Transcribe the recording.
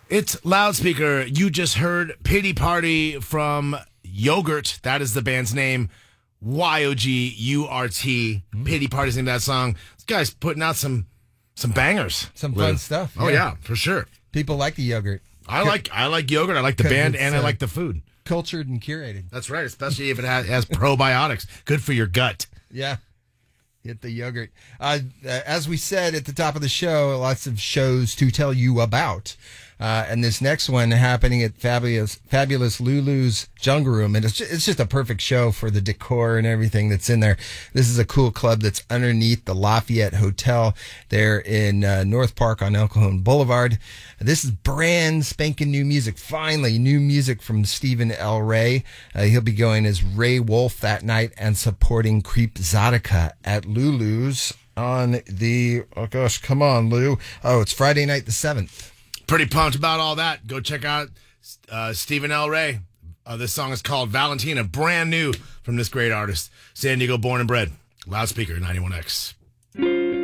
It's Loudspeaker. You just heard Pity Party from Yogurt. That is the band's name. YOGURT. Pity Party's the name of that song. This guy's putting out some bangers. Some fun stuff. Oh, yeah, for sure. People like the yogurt. I like Yogurt. I like the band, and I like the food. Cultured and curated. That's right, especially if it has probiotics. Good for your gut. Yeah. Hit the yogurt. As we said at the top of the show, lots of shows to tell you about. And this next one happening at Fabulous Lulu's Jungle Room. And it's just a perfect show for the decor and everything that's in there. This is a cool club that's underneath the Lafayette Hotel there in North Park on El Cajon Boulevard. This is brand spanking new music. Finally, new music from Stephen L. Ray. He'll be going as Ray Wolf that night and supporting Creep Zadaka at Lulu's on the, oh gosh, come on, Lou. Oh, it's Friday night the 7th. Pretty pumped about all that. Go check out Stephen L. Ray. This song is called Valentina, brand new from this great artist. San Diego born and bred. Loudspeaker 91X.